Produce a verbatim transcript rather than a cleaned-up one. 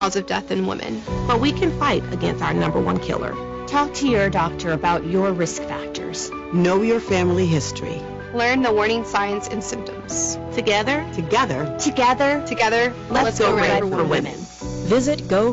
cause of death in women. But we can fight against our number one killer. Talk to your doctor about your risk factors. Know your family history. Learn the warning signs and symptoms. Together, Together, Together, Together, let's, let's go, go red, red for women. Visit go